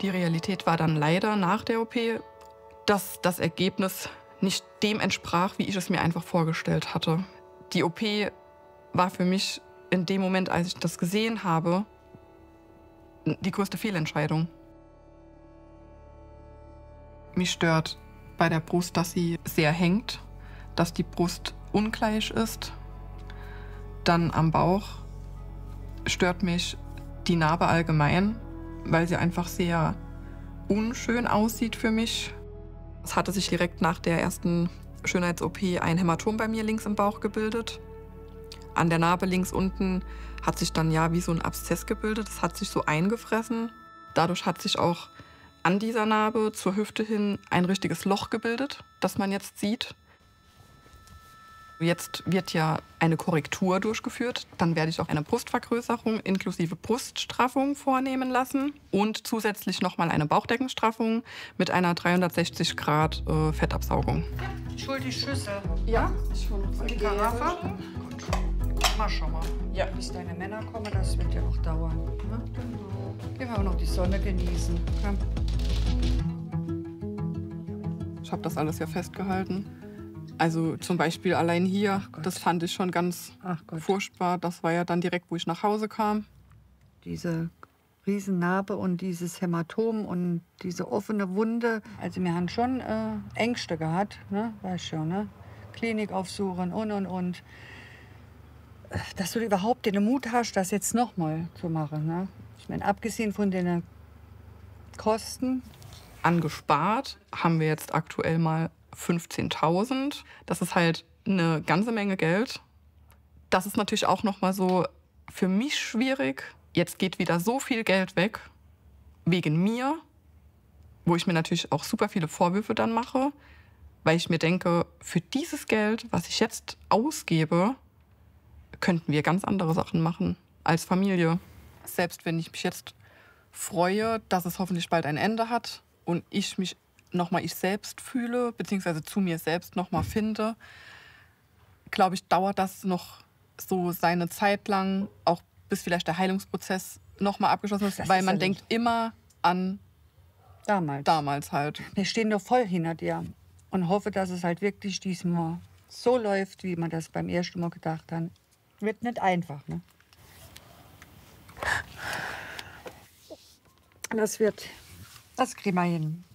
Die Realität war dann leider nach der OP, dass das Ergebnis nicht dem entsprach, wie ich es mir einfach vorgestellt hatte. Die OP war für mich in dem Moment, als ich das gesehen habe, die größte Fehlentscheidung. Mich stört bei der Brust, dass sie sehr hängt, dass die Brust ungleich ist. Dann am Bauch stört mich die Narbe allgemein, weil sie einfach sehr unschön aussieht für mich. Es hatte sich direkt nach der ersten Schönheits-OP ein Hämatom bei mir links im Bauch gebildet. An der Narbe links unten hat sich dann ja wie so ein Abszess gebildet. Es hat sich so eingefressen. Dadurch hat sich auch an dieser Narbe zur Hüfte hin ein richtiges Loch gebildet, das man jetzt sieht. Jetzt wird ja eine Korrektur durchgeführt. Dann werde ich auch eine Brustvergrößerung inklusive Bruststraffung vornehmen lassen und zusätzlich nochmal eine Bauchdeckenstraffung mit einer 360 Grad Fettabsaugung. Ich hol die Schüssel. Ja, ich hole Die Karaffe. Gut. Mach schon mal. Ja. Bis deine Männer kommen, das wird ja noch dauern. Ne? Gehen wir auch noch die Sonne genießen. Komm. Ich habe das alles ja festgehalten. Also zum Beispiel allein hier, das fand ich schon ganz furchtbar. Das war ja dann direkt, wo ich nach Hause kam. Diese Riesennarbe und dieses Hämatom und diese offene Wunde. Also wir haben schon Ängste gehabt, ne? Weißt schon, ne? Klinik aufsuchen und. Dass du überhaupt den Mut hast, das jetzt nochmal zu machen. Ne? Ich meine, abgesehen von den Kosten. Angespart haben wir jetzt aktuell mal 15.000. Das ist halt eine ganze Menge Geld. Das ist natürlich auch noch mal so für mich schwierig. Jetzt geht wieder so viel Geld weg wegen mir, wo ich mir natürlich auch super viele Vorwürfe dann mache, weil ich mir denke, für dieses Geld, was ich jetzt ausgebe, könnten wir ganz andere Sachen machen als Familie. Selbst wenn ich mich jetzt freue, dass es hoffentlich bald ein Ende hat und ich mich nochmal ich selbst fühle, beziehungsweise zu mir selbst nochmal finde, glaube ich, dauert das noch so seine Zeit lang, auch bis vielleicht der Heilungsprozess nochmal abgeschlossen ist, weil man denkt immer an damals halt. Wir stehen doch voll hinter dir und hoffe, dass es halt wirklich diesmal so läuft, wie man das beim ersten Mal gedacht hat. Wird nicht einfach, ne? Das kriegen wir hin.